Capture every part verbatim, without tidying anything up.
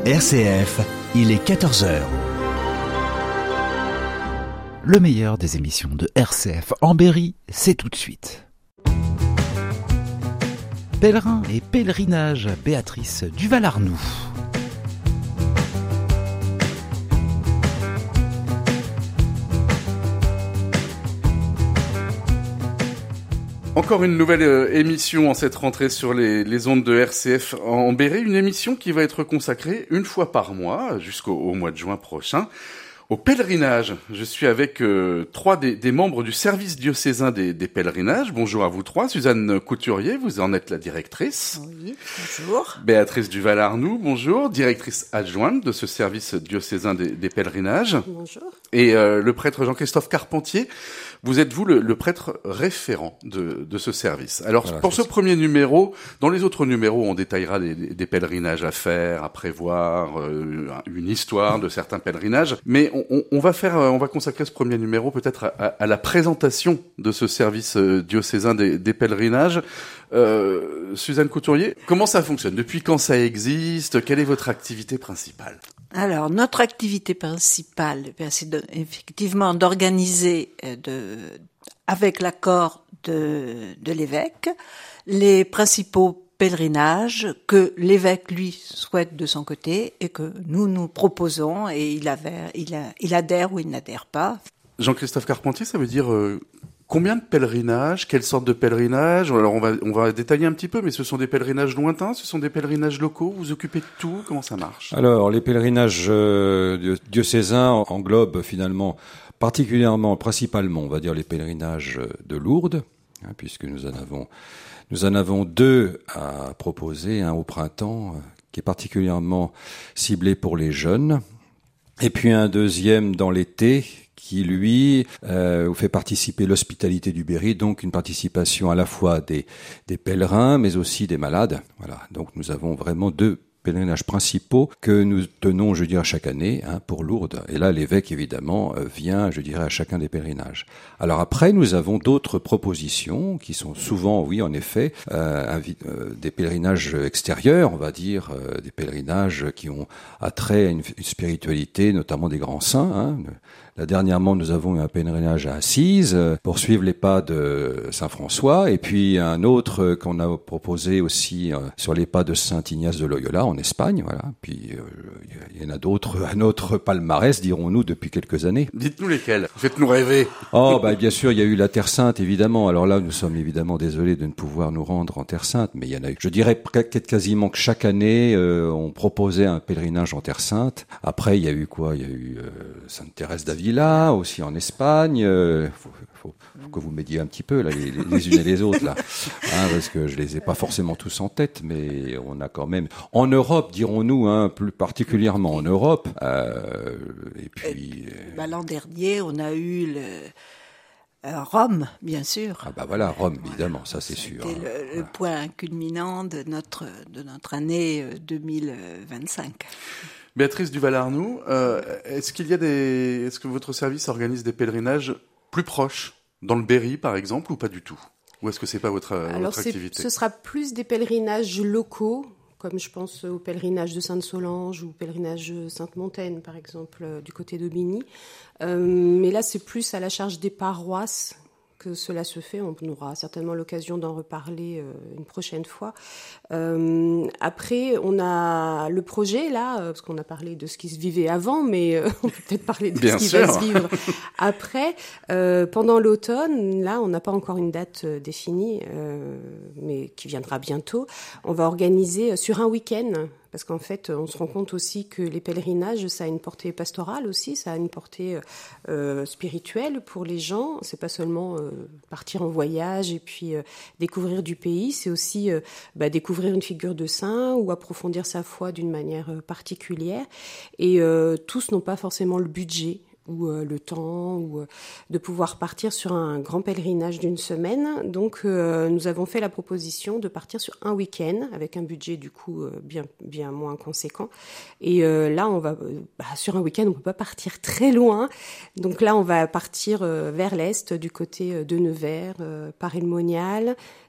R C F, il est quatorze heures. Le meilleur des émissions de R C F en Berry, c'est tout de suite. Pèlerin et pèlerinage, Béatrice Duval-Arnoux. Encore une nouvelle euh, émission en cette rentrée sur les, les ondes de R C F en Berry, une émission qui va être consacrée une fois par mois, jusqu'au au mois de juin prochain, au pèlerinage. Je suis avec euh, trois des, des membres du service diocésain des, des pèlerinages. Bonjour à vous trois. Suzanne Couturier, vous en êtes la directrice. Oui, bonjour. Béatrice Duval-Arnoux, bonjour, directrice adjointe de ce service diocésain des, des pèlerinages. Bonjour. Et euh, le prêtre Jean-Christophe Carpentier, vous êtes vous le, le prêtre référent de, de ce service. Alors voilà, pour ce ça. premier numéro, dans les autres numéros, on détaillera des, des pèlerinages à faire, à prévoir, euh, une histoire de certains pèlerinages. Mais on, on, on va faire, on va consacrer ce premier numéro peut-être à, à, à la présentation de ce service diocésain des, des pèlerinages. Euh, Suzanne Couturier, comment ça fonctionne? Depuis quand ça existe? Quelle est votre activité principale? Alors, notre activité principale, eh bien, c'est de, effectivement d'organiser, de, avec l'accord de, de l'évêque, les principaux pèlerinages que l'évêque, lui, souhaite de son côté et que nous, nous proposons et il, avait, il, a, il adhère ou il n'adhère pas. Jean-Christophe Carpentier, ça veut dire... Euh... Combien de pèlerinages? Quelle sorte de pèlerinages? Alors on va on va détailler un petit peu, mais ce sont des pèlerinages lointains, ce sont des pèlerinages locaux. Vous occupez de tout? Comment ça marche? Alors les pèlerinages euh, diocésains englobent finalement particulièrement, principalement, on va dire les pèlerinages de Lourdes, hein, puisque nous en avons nous en avons deux à proposer, un au printemps euh, qui est particulièrement ciblé pour les jeunes, et puis un deuxième dans l'été, qui, lui, euh, fait participer l'hospitalité du Berry, donc une participation à la fois des, des pèlerins, mais aussi des malades. Voilà. Donc nous avons vraiment deux pèlerinages principaux que nous tenons, je dirais, chaque année, hein, pour Lourdes. Et là, l'évêque, évidemment, vient, je dirais, à chacun des pèlerinages. Alors après, nous avons d'autres propositions qui sont souvent, oui, en effet, euh, invi- euh, des pèlerinages extérieurs, on va dire, euh, des pèlerinages qui ont attrait à une, une spiritualité, notamment des grands saints, hein. Là, dernièrement, nous avons eu un pèlerinage à Assise euh, pour suivre les pas de Saint François, et puis un autre euh, qu'on a proposé aussi euh, sur les pas de Saint Ignace de Loyola en Espagne. Voilà. Puis euh, il y en a d'autres à notre palmarès, dirons-nous, depuis quelques années. Dites-nous lesquels. Faites-nous rêver. Oh, bah bien sûr, il y a eu la Terre Sainte, évidemment. Alors là, nous sommes évidemment désolés de ne pouvoir nous rendre en Terre Sainte, mais il y en a eu. Je dirais quasiment que chaque année, euh, on proposait un pèlerinage en Terre Sainte. Après, il y a eu quoi? Il y a eu euh, Sainte Thérèse d'Avila. Là aussi en Espagne, euh, faut, faut, faut que vous m'aidiez un petit peu là, les, les unes et les autres là, hein, parce que je les ai pas forcément tous en tête, mais on a quand même en Europe, dirons-nous, hein, plus particulièrement en Europe. Euh, et puis, euh, bah, l'an dernier, on a eu le euh, Rome, bien sûr. Ah bah voilà, Rome, évidemment, ça c'est C'était sûr. C'était le, voilà. le point culminant de notre de notre année deux mille vingt-cinq. Béatrice Duval-Arnoux, euh, est-ce qu'il y a des, est-ce que votre service organise des pèlerinages plus proches, dans le Berry par exemple, ou pas du tout? Ou est-ce que c'est pas votre, Alors votre activité? Ce sera plus des pèlerinages locaux, comme je pense au pèlerinage de Sainte-Solange ou au pèlerinage Sainte-Montaine, par exemple, euh, du côté d'Aubigny. Euh, mais là, c'est plus à la charge des paroisses que cela se fait. On aura certainement l'occasion d'en reparler euh, une prochaine fois. Euh, après, on a le projet, là, euh, parce qu'on a parlé de ce qui se vivait avant, mais euh, on peut peut-être parler de Bien ce qui sûr. va se vivre après. Euh, pendant l'automne, là, on n'a pas encore une date euh, définie, euh, mais qui viendra bientôt. On va organiser euh, sur un week-end, parce qu'en fait, on se rend compte aussi que les pèlerinages, ça a une portée pastorale aussi, ça a une portée euh, spirituelle pour les gens. C'est pas seulement euh, partir en voyage et puis euh, découvrir du pays, c'est aussi euh, bah, découvrir une figure de saint ou approfondir sa foi d'une manière euh, particulière. Et euh, tous n'ont pas forcément le budget ou euh, le temps, ou euh, de pouvoir partir sur un grand pèlerinage d'une semaine. Donc, euh, nous avons fait la proposition de partir sur un week-end, avec un budget du coup euh, bien, bien moins conséquent. Et euh, là, on va euh, bah, sur un week-end, on ne peut pas partir très loin. Donc là, on va partir euh, vers l'est, du côté de Nevers, euh, Paris-le-Monial,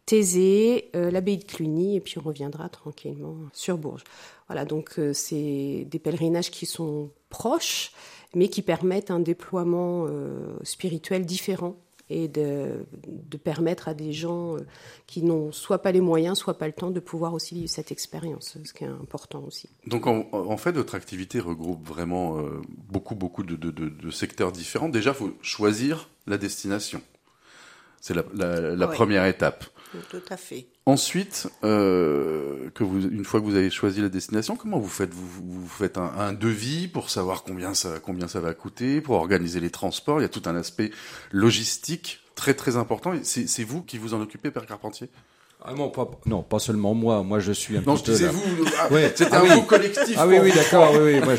Thésée, euh, l'abbaye de Cluny, et puis on reviendra tranquillement sur Bourges. Voilà, donc euh, c'est des pèlerinages qui sont proches, mais qui permettent un déploiement euh, spirituel différent et de, de permettre à des gens qui n'ont soit pas les moyens, soit pas le temps de pouvoir aussi vivre cette expérience, ce qui est important aussi. Donc en, en fait, votre activité regroupe vraiment euh, beaucoup, beaucoup de, de, de, de secteurs différents. Déjà, il faut choisir la destination. C'est la, la, la oui. première étape. Tout à fait. Ensuite, euh, que vous, une fois que vous avez choisi la destination, comment vous faites vous, vous faites un, un devis pour savoir combien ça, combien ça va coûter, pour organiser les transports. Il y a tout un aspect logistique très très important. C'est, c'est vous qui vous en occupez, Père Carpentier ? Ah non, pas, non, pas seulement moi. Moi, je suis un non, petit peu... Non, je disais là. vous. Ah, ouais. C'était ah, un oui. mot collectif. Ah oui, oui, d'accord, oui, oui. Moi,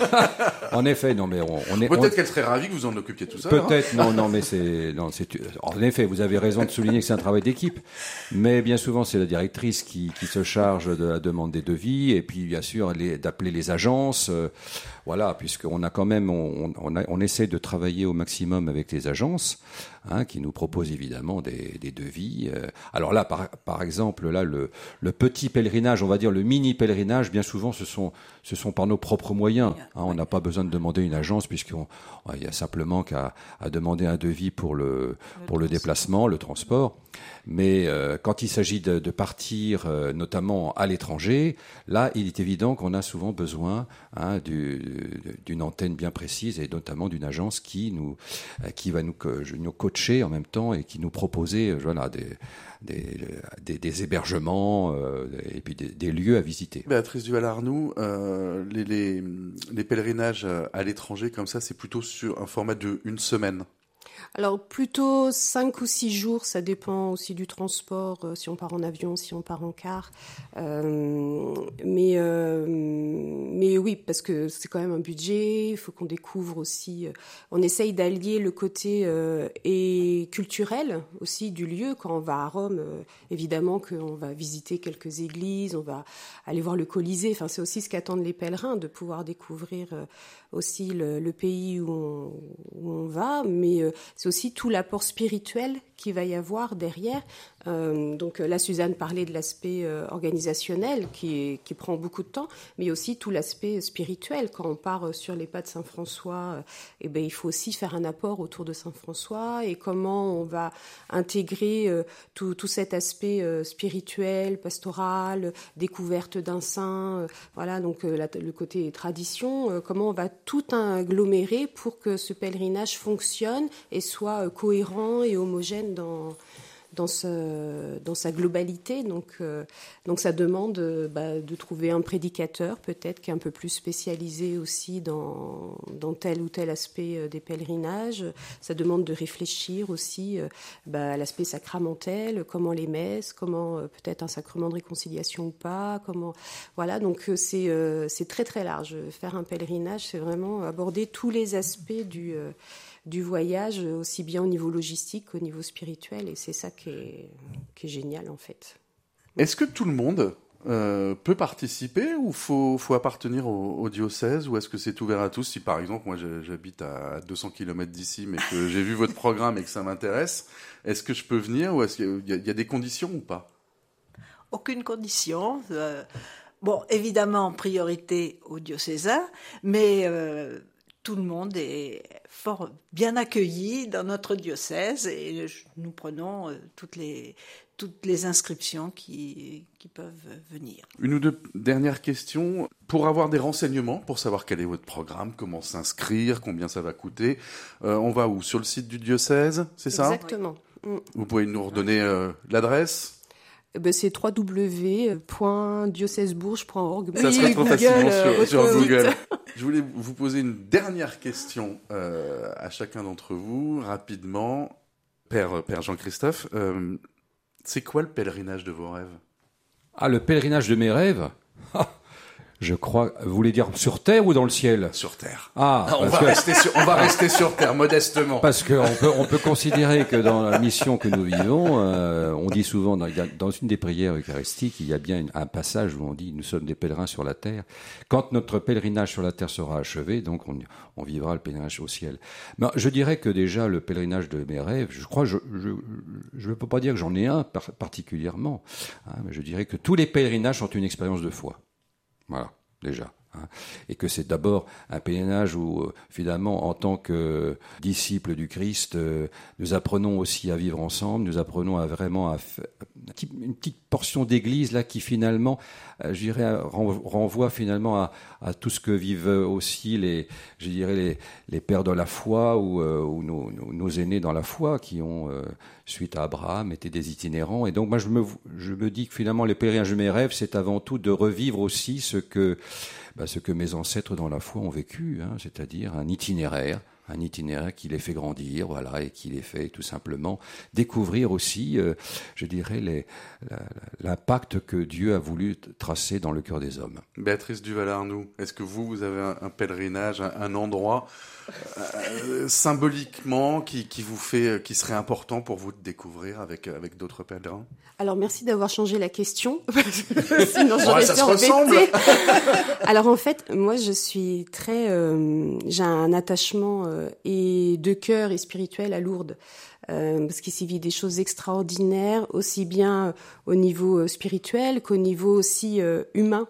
je... En effet, non, mais on, on est... Peut-être on... qu'elle serait ravie que vous en occupiez tout ça. Peut-être, hein non, non, mais c'est... Non, c'est... En effet, vous avez raison de souligner que c'est un travail d'équipe. Mais bien souvent, c'est la directrice qui, qui se charge de la demande des devis et puis, bien sûr, les, d'appeler les agences. Euh, voilà, puisqu'on a quand même... On, on, a, on essaie de travailler au maximum avec les agences, hein, qui nous proposent évidemment des, des devis. Alors là, par, par exemple, là, le, le petit pèlerinage, on va dire le mini pèlerinage, bien souvent, ce sont, ce sont par nos propres moyens. Hein, on n'a pas besoin de demander une agence puisqu'il y a simplement qu'à à demander un devis pour le, pour le déplacement, le transport. Mais euh, quand il s'agit de, de partir, euh, notamment à l'étranger, là, il est évident qu'on a souvent besoin hein, du, d'une antenne bien précise et notamment d'une agence qui nous, qui va nous, nous coacher en même temps et qui nous proposer, voilà, des, des, des, des hébergements euh, et puis des, des lieux à visiter. Béatrice Duval-Arnoux, euh, les, les, les pèlerinages à l'étranger comme ça, c'est plutôt sur un format de une semaine. Alors plutôt cinq ou six jours, ça dépend aussi du transport, euh, si on part en avion, si on part en car. Euh, mais, euh, mais oui, parce que c'est quand même un budget, il faut qu'on découvre aussi. Euh, on essaye d'allier le côté euh, et culturel aussi du lieu. Quand on va à Rome, euh, évidemment qu'on va visiter quelques églises, on va aller voir le Colisée. Enfin, c'est aussi ce qu'attendent les pèlerins, de pouvoir découvrir euh, aussi le, le pays où on, où on va, mais euh, c'est aussi tout l'apport spirituel qu'il va y avoir derrière. Euh, donc là, Suzanne parlait de l'aspect euh, organisationnel qui, est, qui prend beaucoup de temps, mais aussi tout l'aspect spirituel. Quand on part sur les pas de Saint-François, euh, eh ben, il faut aussi faire un apport autour de Saint-François et comment on va intégrer euh, tout, tout cet aspect euh, spirituel, pastoral, découverte d'un saint, euh, voilà, donc euh, la, le côté tradition, euh, comment on va tout agglomérer pour que ce pèlerinage fonctionne et soit euh, cohérent et homogène dans... Dans, ce, dans sa globalité. Donc, euh, donc ça demande euh, bah, de trouver un prédicateur peut-être qui est un peu plus spécialisé aussi dans, dans tel ou tel aspect euh, des pèlerinages. Ça demande de réfléchir aussi euh, bah, à l'aspect sacramentel, comment les messes, comment euh, peut-être un sacrement de réconciliation ou pas. Comment, voilà, donc euh, c'est, euh, c'est très très large. Faire un pèlerinage, c'est vraiment aborder tous les aspects du... Euh, du voyage, aussi bien au niveau logistique qu'au niveau spirituel, et c'est ça qui est, qui est génial en fait. Est-ce que tout le monde euh, peut participer ou faut, faut appartenir au, au diocèse, ou est-ce que c'est ouvert à tous? Si par exemple, moi j'habite à deux cents kilomètres d'ici, mais que j'ai vu votre programme et que ça m'intéresse, est-ce que je peux venir, ou est-ce qu'il y a, il y a des conditions ou pas? Aucune condition. Euh, bon, évidemment, en priorité au diocésain, mais... Euh, tout le monde est fort bien accueilli dans notre diocèse et nous prenons toutes les, toutes les inscriptions qui, qui peuvent venir. Une ou deux dernières questions. Pour avoir des renseignements, pour savoir quel est votre programme, comment s'inscrire, combien ça va coûter, euh, on va où? Sur le site du diocèse, c'est ça? Exactement. Oui. Vous pouvez nous redonner euh, l'adresse? Ben, c'est w w w point diocèsebourges point org. Ça serait trop facilement sur, sur Google. Je voulais vous poser une dernière question euh, à chacun d'entre vous, rapidement. Père, Père Jean-Christophe, euh, c'est quoi le pèlerinage de vos rêves? Ah, le pèlerinage de mes rêves? Je crois, vous voulez dire sur Terre ou dans le ciel? Sur Terre. Ah, on va, que... rester sur, on va rester sur Terre, modestement. Parce qu'on peut, on peut considérer que dans la mission que nous vivons, euh, on dit souvent, dans, dans une des prières eucharistiques, il y a bien un passage où on dit « Nous sommes des pèlerins sur la terre ». Quand notre pèlerinage sur la terre sera achevé, donc on, on vivra le pèlerinage au ciel. Mais je dirais que déjà, le pèlerinage de mes rêves, je crois, je je ne peux pas dire que j'en ai un par, particulièrement, hein, mais je dirais que tous les pèlerinages sont une expérience de foi. Voilà, déjà. Hein. Et que c'est d'abord un pèlerinage où, euh, finalement, en tant que disciples du Christ, euh, nous apprenons aussi à vivre ensemble, nous apprenons à vraiment à faire une petite portion d'église là qui finalement, euh, je dirais, renvoie finalement à, à tout ce que vivent aussi les, je dirais les, les pères de la foi ou, euh, ou nos, nos, nos aînés dans la foi qui ont, euh, suite à Abraham, été des itinérants. Et donc moi je me, je me dis que finalement les pèlerinages de mes rêves, c'est avant tout de revivre aussi ce que, bah, ce que mes ancêtres dans la foi ont vécu, hein, c'est-à-dire un itinéraire. Un itinéraire qui les fait grandir, voilà, et qui les fait tout simplement découvrir aussi, euh, je dirais, les, la, l'impact que Dieu a voulu tracer dans le cœur des hommes. Béatrice Duval-Arnoux, est-ce que vous, vous avez un, un pèlerinage, un, un endroit euh, symboliquement qui, qui vous fait, qui serait important pour vous de découvrir avec avec d'autres pèlerins? Alors merci d'avoir changé la question, sinon j'aurais ouais, ça se ressemble. Alors en fait, moi je suis très, euh, j'ai un attachement euh, et de cœur et spirituel à Lourdes. Euh, parce qu'il s'y vit des choses extraordinaires, aussi bien au niveau spirituel qu'au niveau aussi euh, humain.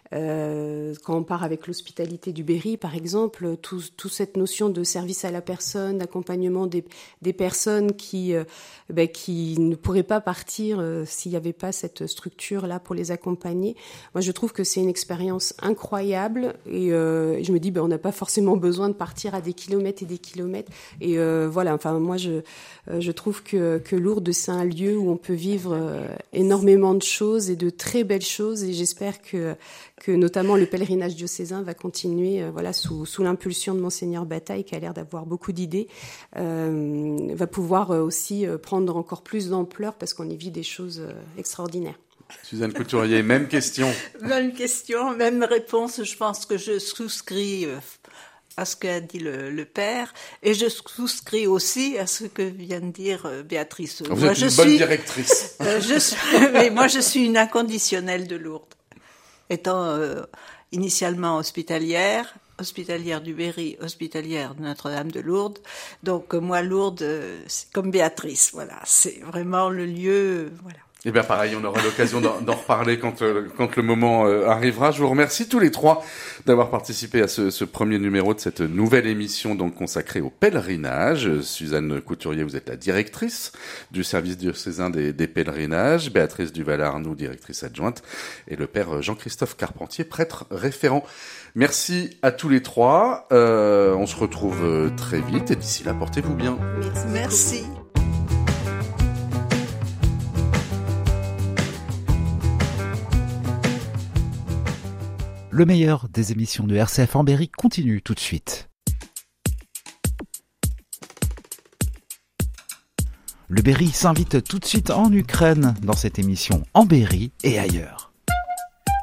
Euh, quand on part avec l'hospitalité du Berry, par exemple, tout, tout cette notion de service à la personne, d'accompagnement des, des personnes qui, euh, ben, qui ne pourraient pas partir euh, s'il n'y avait pas cette structure-là pour les accompagner. Moi, je trouve que c'est une expérience incroyable et, euh, et je me dis, ben, on n'a pas forcément besoin de partir à des kilomètres et des kilomètres. Et euh, voilà, enfin, moi, je, euh, je trouve que, que Lourdes, c'est un lieu où on peut vivre euh, énormément de choses et de très belles choses et j'espère que que notamment le pèlerinage diocésain va continuer euh, voilà, sous, sous l'impulsion de Monseigneur Bataille, qui a l'air d'avoir beaucoup d'idées, euh, va pouvoir euh, aussi euh, prendre encore plus d'ampleur parce qu'on y vit des choses euh, extraordinaires. Suzanne Couturier, même question. Même question, même réponse. Je pense que je souscris euh, à ce qu'a dit le, le père et je souscris aussi à ce que vient de dire euh, Béatrice. Vous moi, êtes je une bonne suis, directrice. Euh, je suis, mais moi, je suis une inconditionnelle de Lourdes. Étant euh, initialement hospitalière, hospitalière du Berry, hospitalière de Notre-Dame de Lourdes. Donc euh, moi, Lourdes, euh, c'est comme Béatrice, voilà, c'est vraiment le lieu, euh, voilà. Eh bien pareil, on aura l'occasion d'en, d'en reparler quand, euh, quand le moment euh, arrivera. Je vous remercie tous les trois d'avoir participé à ce, ce premier numéro de cette nouvelle émission donc consacrée au pèlerinage. Suzanne Couturier, vous êtes la directrice du service diocésain des, des pèlerinages. Béatrice Duval-Arnoux, directrice adjointe. Et le père Jean-Christophe Carpentier, prêtre référent. Merci à tous les trois. Euh, on se retrouve très vite et d'ici là, portez-vous bien. Merci. Merci. Le meilleur des émissions de R C F en Berry continue tout de suite. Le Berry s'invite tout de suite en Ukraine dans cette émission en Berry et ailleurs.